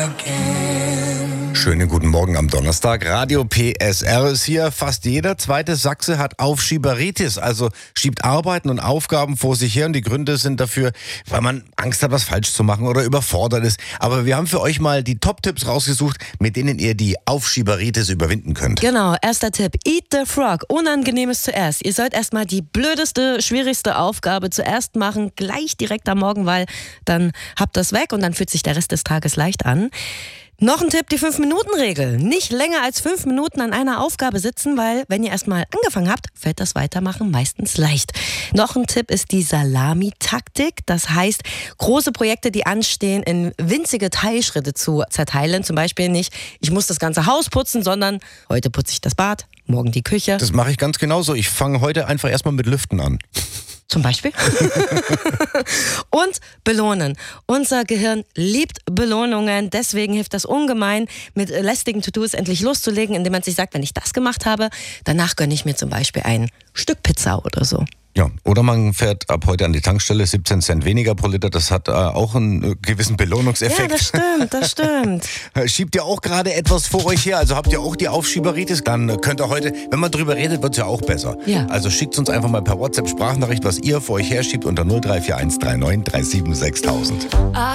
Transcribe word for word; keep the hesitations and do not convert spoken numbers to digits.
Schönen guten Morgen am Donnerstag. Radio P S R ist hier. Fast jeder zweite Sachse hat Aufschieberitis, also schiebt Arbeiten und Aufgaben vor sich her. Und die Gründe sind dafür, weil man Angst hat, was falsch zu machen oder überfordert ist. Aber wir haben für euch mal die Top-Tipps rausgesucht, mit denen ihr die Aufschieberitis überwinden könnt. Genau, erster Tipp, eat the frog. Unangenehmes zuerst. Ihr sollt erstmal die blödeste, schwierigste Aufgabe zuerst machen, gleich direkt am Morgen, weil dann habt das weg und dann fühlt sich der Rest des Tages leicht an. Noch ein Tipp, die fünf-Minuten-Regel. Nicht länger als fünf Minuten an einer Aufgabe sitzen, weil wenn ihr erstmal angefangen habt, fällt das Weitermachen meistens leicht. Noch ein Tipp ist die Salami-Taktik. Das heißt, große Projekte, die anstehen, in winzige Teilschritte zu zerteilen. Zum Beispiel nicht, ich muss das ganze Haus putzen, sondern heute putze ich das Bad, morgen die Küche. Das mache ich ganz genauso. Ich fange heute einfach erstmal mit Lüften an. Zum Beispiel. Und belohnen. Unser Gehirn liebt Belohnungen, deswegen hilft das ungemein, mit lästigen To-Dos endlich loszulegen, indem man sich sagt, wenn ich das gemacht habe, danach gönne ich mir zum Beispiel ein Stück Pizza oder so. Ja, oder man fährt ab heute an die Tankstelle, siebzehn Cent weniger pro Liter, das hat äh, auch einen äh, gewissen Belohnungseffekt. Ja, das stimmt, das stimmt. Schiebt ihr auch gerade etwas vor euch her, also habt ihr auch die Aufschieberitis, dann könnt ihr heute, wenn man drüber redet, wird es ja auch besser. Ja. Also schickt uns einfach mal per WhatsApp Sprachnachricht, was ihr vor euch herschiebt unter null drei vier eins drei neun drei sieben sechstausend.